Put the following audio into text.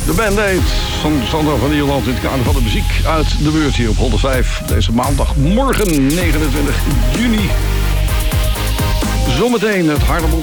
De Band-Aid van Sandra van Ierland in het kader van de muziek uit de beurt hier op 105. Deze maandagmorgen 29 juni. Zometeen het harde